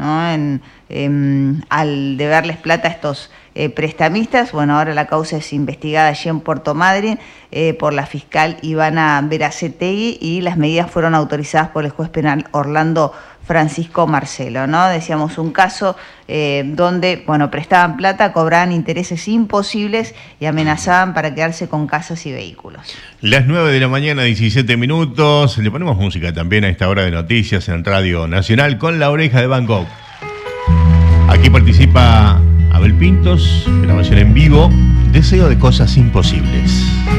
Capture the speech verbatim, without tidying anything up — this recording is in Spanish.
¿no? En, en, al deberles plata a estos eh, prestamistas. Bueno, ahora la causa es investigada allí en Puerto Madryn eh, por la fiscal Ivana Berazategui y las medidas fueron autorizadas por el juez penal Orlando Francisco Marcelo, ¿no? Decíamos un caso eh, donde, bueno, prestaban plata, cobraban intereses imposibles y amenazaban para quedarse con casas y vehículos. Las nueve de la mañana, diecisiete minutos. Le ponemos música también a esta hora de noticias en Radio Nacional con La Oreja de Van Gogh. Aquí participa Abel Pintos, grabación en vivo, Deseo de cosas imposibles.